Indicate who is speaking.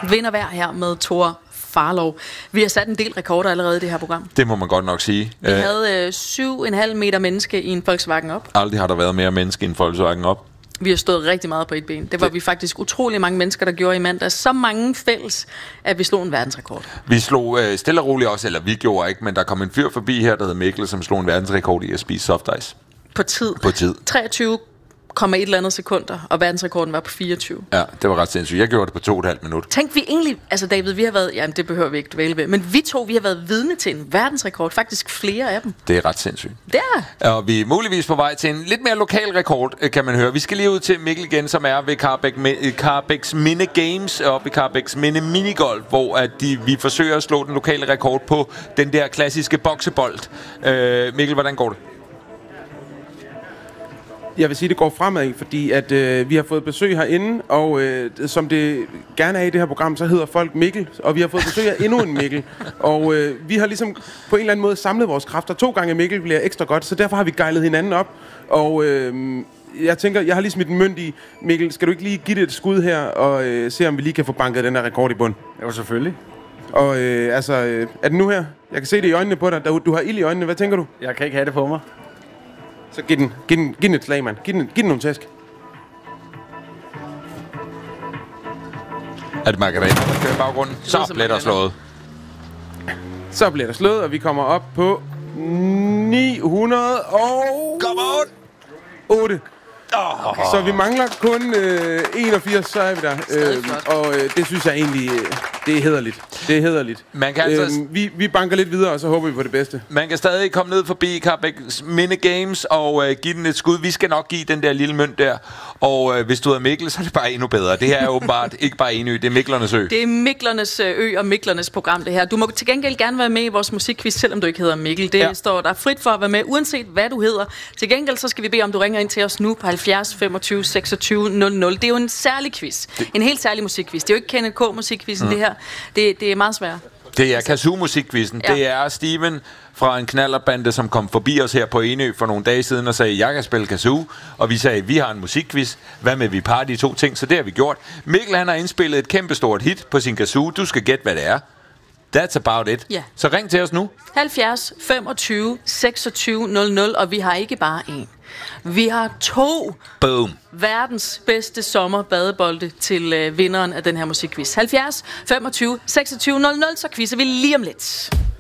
Speaker 1: Vinder hver her med Thor Farlov. Vi har sat en del rekorder allerede i det her program.
Speaker 2: Det må man godt nok sige.
Speaker 1: Vi havde 7,5 meter menneske i en Volkswagen op.
Speaker 2: Aldrig har der været mere menneske i en Volkswagen op.
Speaker 1: Vi har stået rigtig meget på et ben. Det var vi faktisk utrolig mange mennesker, der gjorde i mandag. Så mange fælles, at vi slog en verdensrekord.
Speaker 2: Vi slog stille og roligt også, eller vi gjorde ikke, men der kom en fyr forbi her, der hed Mikkel, som slog en verdensrekord i at spise soft ice.
Speaker 1: På tid. 23,1 eller andet sekunder, og verdensrekorden var på 24.
Speaker 2: Ja, det var ret sindssygt. Jeg gjorde det på 2,5 minutter.
Speaker 1: Tænk vi egentlig, altså David, vi har været, jamen det behøver vi ikke dvæle ved, men vi har været vidne til en verdensrekord, faktisk flere af dem.
Speaker 2: Det er ret sindssygt.
Speaker 1: Det er.
Speaker 2: Og vi er muligvis på vej til en lidt mere lokal rekord, kan man høre. Vi skal lige ud til Mikkel igen, som er ved Carbæks Minde Games, og ved Carbæks Minde Minigolf, hvor vi forsøger at slå den lokale rekord på den der klassiske boksebold. Mikkel, hvordan går det?
Speaker 3: Jeg vil sige, det går fremad, fordi at vi har fået besøg herinde, og som det gerne er i det her program, så hedder folk Mikkel, og vi har fået besøg af endnu en Mikkel. Og vi har ligesom på en eller anden måde samlet vores kræfter. 2 gange Mikkel bliver ekstra godt, så derfor har vi gejlet hinanden op. Og jeg tænker, jeg har lige smidt en mønt i. Mikkel, skal du ikke lige give det et skud her, og se om vi lige kan få banket den her rekord i bund?
Speaker 4: Jo, selvfølgelig.
Speaker 3: Og er det nu her? Jeg kan se det i øjnene på dig. Du har ild i øjnene. Hvad tænker du?
Speaker 4: Jeg kan ikke have det på mig.
Speaker 3: Så giv den et slag, mand. Giv den nogle tæsk.
Speaker 2: Er det Margareta, der kører i baggrunden? Så bliver der slået.
Speaker 3: Så bliver der slået, og vi kommer op på 908. Så vi mangler kun 81, så er vi der. Og det synes jeg egentlig, det er hæderligt. Det er hæderligt.
Speaker 2: Man kan altså
Speaker 3: vi banker lidt videre, og så håber vi på det bedste.
Speaker 2: Man kan stadig komme ned forbi Carbæks Minde Games og give den et skud. Vi skal nok give den der lille mønt der. Og hvis du er Mikkel, så er det bare endnu bedre. Det her er åbenbart ikke bare en ø, det er Miklernes ø.
Speaker 1: Det er Miklernes ø og Miklernes program, det her. Du må til gengæld gerne være med i vores musikquiz, selvom du ikke hedder Mikkel. Det står der frit for at være med, uanset hvad du hedder. Til gengæld så skal vi bede om, du ringer ind til os nu på 70 25 26 00. Det er jo en særlig quiz. En helt særlig musikquiz. Det er jo ikke Kenneth K. musikquizzen, det her. Det er meget svært.
Speaker 2: Det er Kazoo-musikquizzen. Ja. Det er Steven fra en knallerbande, som kom forbi os her på Enø for nogle dage siden og sagde, jeg kan spille kazoo. Og vi sagde, vi har en musikquiz. Hvad med vi parer de 2 ting? Så det har vi gjort. Mikkel, han har indspillet et kæmpestort hit på sin kazoo. Du skal gætte, hvad det er. That's about it.
Speaker 1: Ja.
Speaker 2: Så ring til os nu.
Speaker 1: 70 25 26 00, og vi har ikke bare en. Vi har 2 verdens bedste sommerbadebolde til vinderen af den her musikquiz. 70 25 26 00, så quizzer vi lige om lidt.